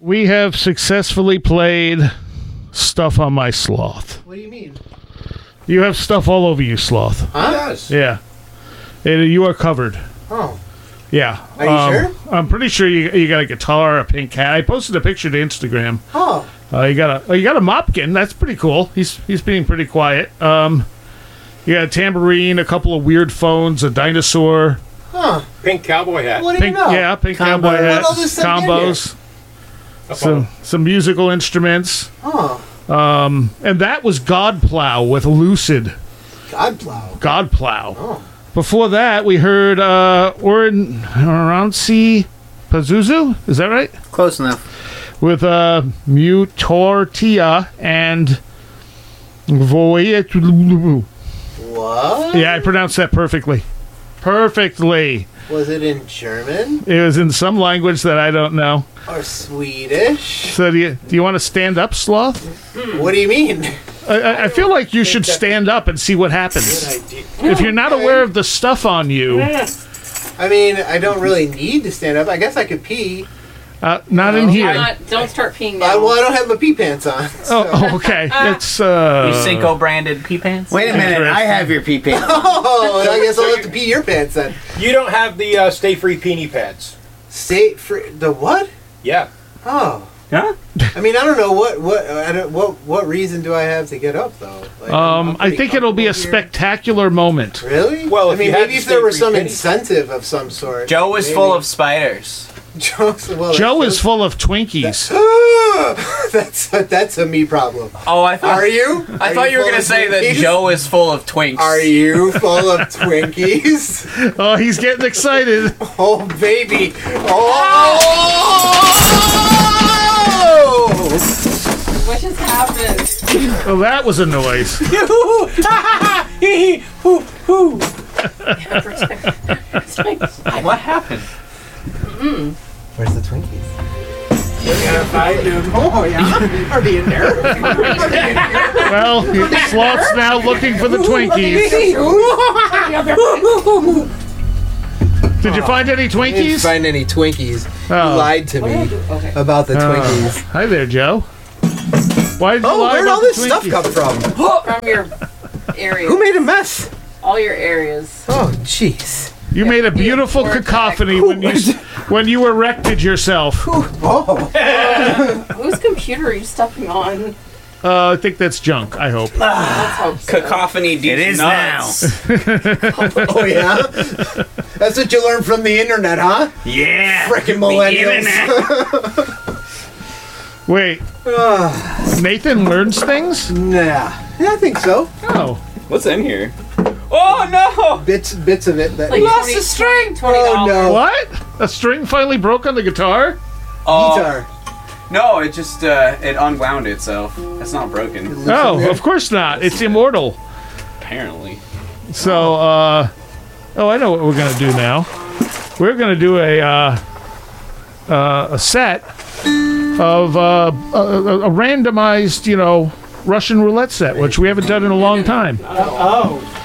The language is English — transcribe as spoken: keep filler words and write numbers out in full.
We have successfully played Stuff on My Sloth. What do you mean? You have stuff all over you, Sloth. Huh? Yes. Yeah. It, you are covered. Oh. Yeah. Are you Um, sure? I'm pretty sure you you got a guitar, a pink hat. I posted a picture to Instagram. Oh. Uh, you got a oh, you got a mopkin. That's pretty cool. He's he's being pretty quiet. Um, you got a tambourine, a couple of weird phones, a dinosaur. Huh. Pink cowboy hat. What do you Pink, know? yeah, pink Combo. cowboy hat, What all this stuff in combos, A some phone. some musical instruments, Oh. um, and that was Godplow with Lucid. Godplow. Godplow. Oh. Before that, we heard uh, Oran Oransi Pazuzu. Is that right? Close enough. With uh, Mutortia and Voyetulu. What? Yeah, I pronounced that perfectly. Perfectly. Was it in German It was in some language that I don't know. or Swedish? So do you, do you want to stand up, Sloth? What do you mean? I- I, I feel like you should stand up and see what happens. Good idea. If you're not aware of the stuff on you, I mean, I don't really need to stand up. I guess I could pee. uh, not in No. here. Not, don't start peeing Uh, now. well, I don't have my pee pants on. Oh, oh, okay. It's uh. You Cinco branded pee pants? Wait a minute, I have your pee pants. Oh, I guess I'll have to pee your pants then. You don't have the uh, Stay Free Peony pads. Stay free. The what? Yeah. Oh. Huh? I mean, I don't know what what I don't, what what reason do I have to get up though? Like, I'm- Um, I'm I pretty think it'll be a comfortable here. spectacular moment. Really? Well, I if mean, you had maybe to if there stay was free some pennies. incentive of some sort. Joe is maybe. full of spiders. Joe's. Well, Joe that's is full of Twinkies. that's a, that's a me problem. Oh, I thought. Are you? I Are thought you were full gonna of say that Twinkies? Joe is full of twinks. Are you full of Twinkies? Oh, he's getting excited. Oh baby! Oh! What just happened? Oh, that was a noise. What happened? Where's the Twinkies? Oh, yeah. Are they in there? Well, Sloth's now looking for the Twinkies. Did you find any I didn't Twinkies? find any Twinkies. Oh. You lied to me Okay. about the Twinkies. Hi there, Joe. Why did you Oh, lie where'd about all the this stuff Twinkies? come from? From your area. Who made a mess? all your areas? Oh, jeez. You made a beautiful Or- cacophony when you s- when you erected yourself. Oh, Whose computer are you stepping on? Uh, I think that's junk. I hope. Let's hope so. Cacophony deep It is nuts. oh yeah. That's what you learned from the internet, huh? Yeah. Frickin' millennials. Wait, Nathan learns things? Nah, yeah, I think so. Oh, What's in here? Oh no! Bits, bits of it that. Like Lost twenty, the string. twenty Oh, dollars. no. what? A string finally broke on the guitar? Oh, Guitar. no, it just uh, it unwound itself. It's not broken, Oh, of course not. It's immortal. apparently. So, uh, oh, I know what we're gonna do now. We're gonna do a uh, uh, a set of uh, a, a a randomized, you know, Russian roulette set, which we haven't done in a long time. Oh.